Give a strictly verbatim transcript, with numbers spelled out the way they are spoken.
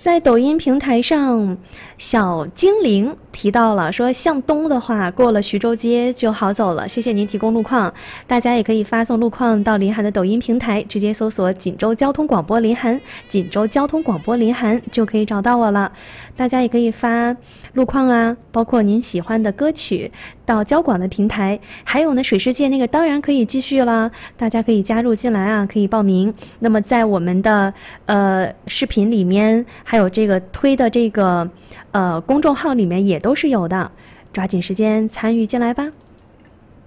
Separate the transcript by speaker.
Speaker 1: 在抖音平台上，小精灵提到了说，向东的话，过了徐州街就好走了。谢谢您提供路况，大家也可以发送路况到林涵的抖音平台，直接搜索锦州交通广播林涵，锦州交通广播林涵就可以找到我了。大家也可以发路况啊，包括您喜欢的歌曲到交广的平台，还有呢，水世界那个当然可以继续了，大家可以加入进来啊，可以报名。那么在我们的呃视频里面，还有这个推的这个呃公众号里面也都是有的，抓紧时间参与进来吧。